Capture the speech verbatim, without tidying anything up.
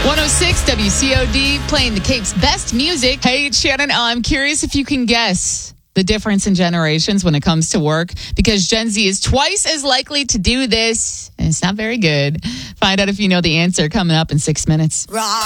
one oh six W C O D, playing the Cape's best music. Hey, it's Shannon. I'm curious if you can guess the difference in generations when it comes to work, because Gen Z is twice as likely to do this, and it's not very good. Find out if you know the answer coming up in six minutes.